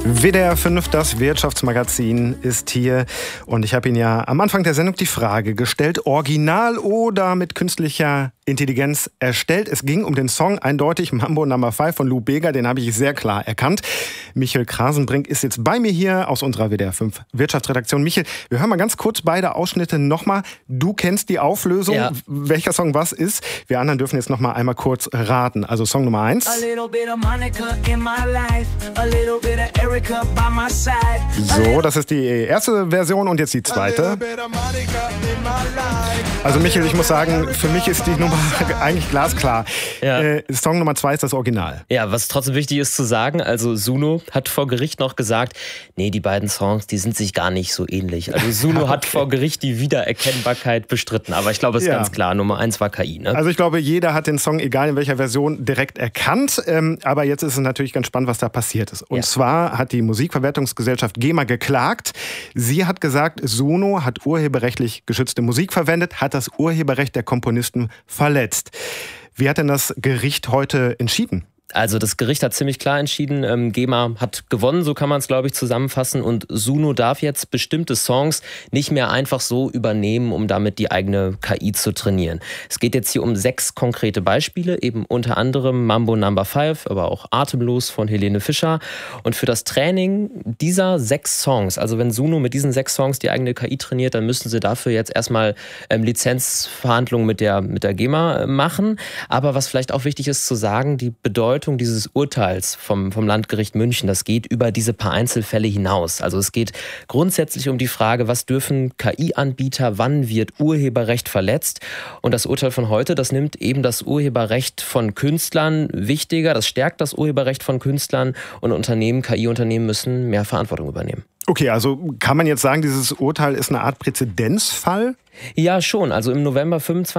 WDR 5, das Wirtschaftsmagazin, ist hier. Und ich habe Ihnen ja am Anfang der Sendung die Frage gestellt, original oder mit künstlicher Intelligenz erstellt. Es ging um den Song eindeutig Mambo No. 5 von Lou Bega, den habe ich sehr klar erkannt. Michel Krasenbrink ist jetzt bei mir hier aus unserer WDR 5 Wirtschaftsredaktion. Michel, wir hören mal ganz kurz beide Ausschnitte nochmal. Du kennst die Auflösung, ja, welcher Song was ist. Wir anderen dürfen jetzt nochmal einmal kurz raten. Also Song Nummer 1. So, das ist die erste Version und jetzt die zweite. Also Michel, ich muss sagen, für mich ist die Nummer eigentlich glasklar. Ja. Song Nummer 2 ist das Original. Ja, was trotzdem wichtig ist zu sagen, also Suno hat vor Gericht noch gesagt, nee, die beiden Songs, die sind sich gar nicht so ähnlich. Also Suno hat vor Gericht die Wiedererkennbarkeit bestritten, aber ich glaube, es ist ganz klar, Nummer 1 war KI. Ne? Also ich glaube, jeder hat den Song, egal in welcher Version, direkt erkannt. Aber jetzt ist es natürlich ganz spannend, was da passiert ist. Und zwar hat die Musikverwertungsgesellschaft GEMA geklagt. Sie hat gesagt, Suno hat urheberrechtlich geschützte Musik verwendet, hat das Urheberrecht der Komponisten verletzt. Wie hat denn das Gericht heute entschieden? Also das Gericht hat ziemlich klar entschieden, GEMA hat gewonnen, so kann man es, glaube ich, zusammenfassen. Und Suno darf jetzt bestimmte Songs nicht mehr einfach so übernehmen, um damit die eigene KI zu trainieren. Es geht jetzt hier um 6 konkrete Beispiele, eben unter anderem Mambo No. 5, aber auch Atemlos von Helene Fischer. Und für das Training dieser 6 Songs, also wenn Suno mit diesen 6 Songs die eigene KI trainiert, dann müssen sie dafür jetzt erstmal Lizenzverhandlungen mit der GEMA machen. Aber was vielleicht auch wichtig ist zu sagen, die Bedeutung dieses Urteils vom Landgericht München, das geht über diese paar Einzelfälle hinaus. Also es geht grundsätzlich um die Frage, was dürfen KI-Anbieter, wann wird Urheberrecht verletzt? Und das Urteil von heute, das nimmt eben das Urheberrecht von Künstlern wichtiger, das stärkt das Urheberrecht von Künstlern und Unternehmen, KI-Unternehmen müssen mehr Verantwortung übernehmen. Okay, also kann man jetzt sagen, dieses Urteil ist eine Art Präzedenzfall? Ja, schon. Also im November 25